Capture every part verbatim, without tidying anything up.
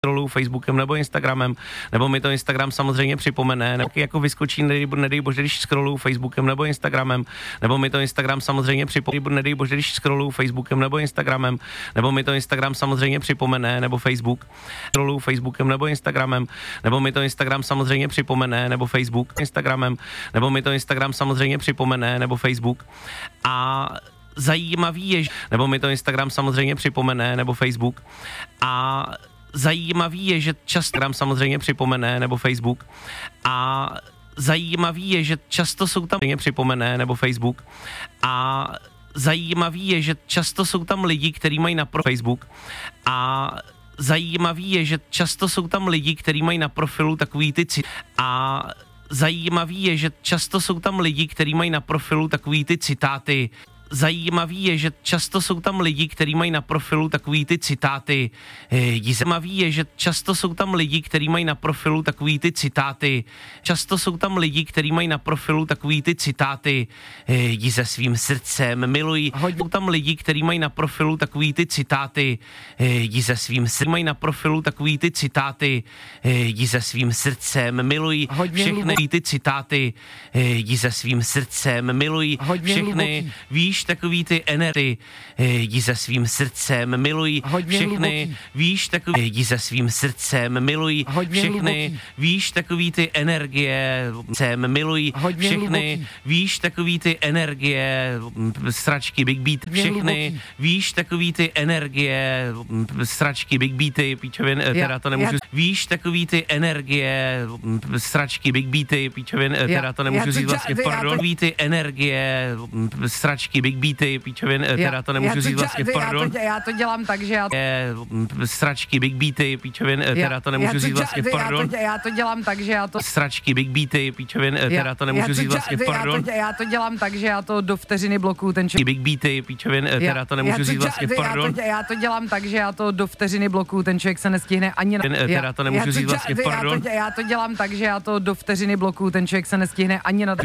scrolluju Facebookem nebo Instagramem, nebo mi to Instagram samozřejmě připomene, nebo jako vyskočí, nedej, nedej bože, když scrolluju Facebookem nebo Instagramem, nebo mi to Instagram samozřejmě připomene, nedej bože, když scrolluju Facebookem nebo Instagramem, nebo mi to Instagram samozřejmě připomene, nebo Facebook, scrolluju Facebookem nebo Instagramem, nebo mi to Instagram samozřejmě připomene, nebo Facebook, Instagramem, nebo mi to Instagram samozřejmě připomene, nebo Facebook. A zajímavý je, nebo mi to Instagram samozřejmě připomene, nebo Facebook. A zajímavý je, že často Instagram samozřejmě připomene, nebo Facebook. A zajímavý je, že často jsou tam připomene, nebo Facebook. A zajímavý je, že často jsou tam lidi, kteří mají na pro Facebook. A zajímavý je, že často jsou tam lidi, kteří mají na profilu takový ty cit. A zajímavý je, že často jsou tam lidi, kteří mají na profilu takový ty citáty. Zajímavý je, že často jsou tam lidi, kteří mají na profilu takový ty citáty. Zajímavý je, že často jsou tam lidi, kteří mají na profilu takový ty citáty. Často jsou tam lidi, kteří mají na profilu takový ty citáty. Jdi se svým srdcem, miluj. Jsou tam lidi, kteří mají na profilu takový ty citáty. Jdi se svým srdcem, mají na profilu takový ty citáty. Jdi se svým srdcem, miluj všechny ty citáty. Jdi se svým srdcem, miluj všechny. Víš, takový ty energy, jdi se svým srdcem, miluj všechny, víš, takový, jdi se svým srdcem, miluj všechny, víš, takový ty energie, sem, miluj všechny, víš, takový ty energie, sračky, big beat, všechny, víš, takový ty energie, sračky, big beaty, píčovin, teda to nemůžu, víš, takový ty energie, sračky, big beaty, píčovin, teda to nemůžu říct vlastně, pardon, takový ty energie, sračky, big beaty, píčovin, teda to nemůžu říct vlastně, pardon. Já to, já to dělám tak, že já... Je, sračky, big beaty, píčovin, teda to nemůžu říct vlastně, pardon. Já to, já to dělám tak, že já to... Sračky, big beaty, píčovin, teda to nemůžu říct vlastně, pardon. Já to, já to dělám tak, že já to do vteřiny blokuju ten člověk. Big beaty, píčovin, teda to nemůžu říct vlastně, pardon. Já to, já to dělám tak, že já to do vteřiny blokuju, ten člověk se nestihne ani na... Teda to nemůžu říct vlastně, pardon. Já to dělám tak, že já to do vteřiny blokuju, ten člověk se nestihne ani na...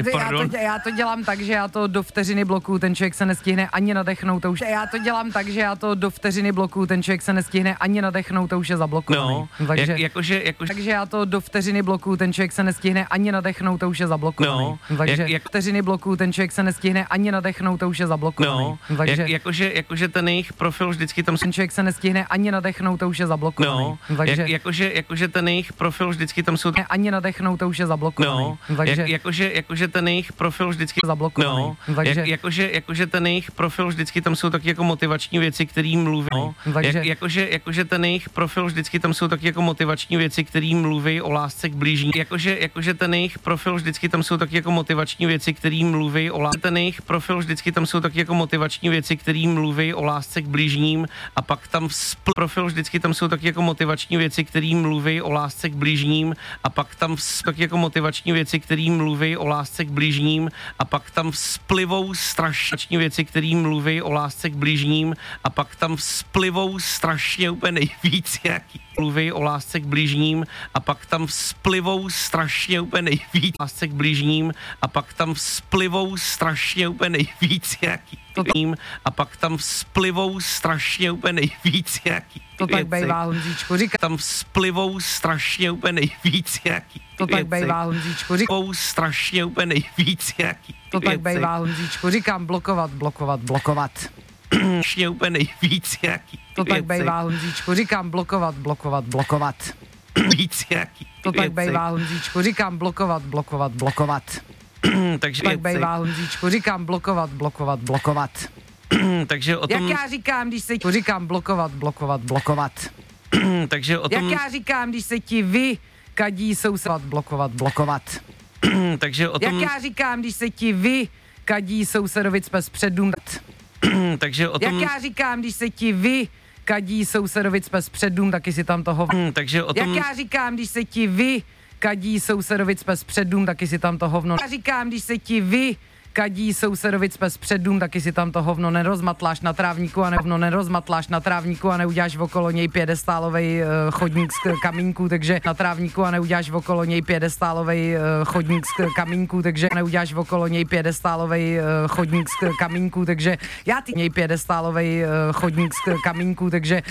Já to dělám tak, že já to do vteřiny blokuju, ten člověk se nestihne ani nadechnout, to už. Já to dělám tak, že já to do vteřiny blokuju, ten člověk se nestihne ani nadechnout, to už je zablokovaný. No, takže, jak, jakože, jakože... takže já to do vteřiny blokuju, ten člověk se nestihne ani nadechnout, to už je zablokovaný. No, takže jak, jak... vteřiny blokuju, ten člověk se nestihne ani nadechnout, to už je zablokovaný. No, takže jak, jakože, jakože ten jejich profil vždycky tam... Ten člověk se nestihne ani nadechnout, to už je zablokovaný. No, takže jak, jakože, jakože ten jejich profil vždycky tam jsou... Ani nadechnout, to už je zablokovaný. No, takže jak, jakože, jakože ten jejich profil vždycky... Zablokovaný. No, takže jak, jakože, jakože ten jejich profil vždycky tam jsou taky jako motivační věci, který mluví. No, takže jak, jakože, jakože ten jejich profil vždycky tam jsou taky jako motivační věci, který mluví o lásce k blížní. Jakože, jakože ten jejich profil vždycky tam jsou taky jako motivační věci, který mluví o lásce. Ten jejich profil vždycky tam jsou taky jako motivační věci, který mluví o lásce k blížním, a pak tam vzpl profil vždycky tam jsou taky jako motivační věci, který mluví o lásce k blížním, a pak tam vzpl taky jako motivační věci, který mluví o lásce k blížním, a pak tam vzplivou strašně věci, který mluví o lásce k blížním, a pak tam vzplivou strašně úplně nejvíc, jaký mluví o lásce k blížním, a pak tam vzplivou strašně úplně nejvíc lásce k blížním, a pak tam vzplivou strašně úplně nejvíc, jaký a pak tam vzplivou strašně úplně nejvíc, jaký to tak bejvá, Honzíčku, říká. Tam vzplivou strašně úplně nejvíc, jaký to tak bejvá, Honzíčku, říká. strašně úplně nejvíc, jaký to tak bejvá, Honzíčku, říkám blokovat, blokovat, blokovat. Strašně úplně nejvíc, jaký to tak bejvá, Honzíčku, říkám blokovat, blokovat, blokovat. Víc, jaký to tak bejvá, Honzíčku, říkám blokovat, blokovat, blokovat. Takže tak bejvá, Honzíčku, říkám blokovat, blokovat, blokovat. Takže o tom... Jak já říkám, když se ti... říkám blokovat, blokovat, blokovat. Takže o tom... Jak já říkám, když se ti vy kadí soused, blokovat, blokovat. Takže o tom... Jak já říkám, když se ti vy kadí sousedovic pes před dům... Takže o tom... Jak já říkám, když se ti vy kadí sousedovic pes před dům, taky si tam toho... Takže o tom... Jak já říkám, když se ti vy kadí sousedovic pes před dům, taky si tam to hovno... Já říkám, když se ti vy kadí sousedovic pes před dům, taky si tam to hovno nerozmatláš na trávníku a ne, hovno nerozmatláš na trávníku a neuděláš okolo něj pědestálovej uh, chodník z kamínku, takže na trávníku a neuděláš okolo něj pědestálovej uh, chodník z kamínku, takže neuděláš okolo něj pědestálovej uh, chodník z kamínku, takže já ty něj pědestálovej uh, chodník z kamínku, takže